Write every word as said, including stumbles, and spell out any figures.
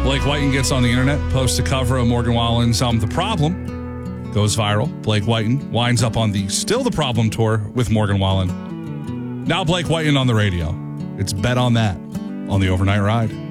Blake Whiten gets on the internet, posts a cover of Morgan Wallen's album The Problem. Goes viral. Blake Whiten winds up on the Still the Problem tour with Morgan Wallen. Now Blake Whiten on the radio. It's Bet on That on the Overnight Ride.